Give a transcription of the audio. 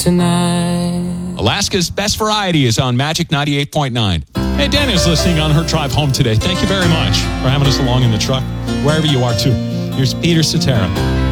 tonight. Alaska's Best Variety is on Magic 98.9. Hey, Daniel's listening on her drive home today. Thank you very much for having us along in the truck, wherever you are, too. Here's Peter Cetera.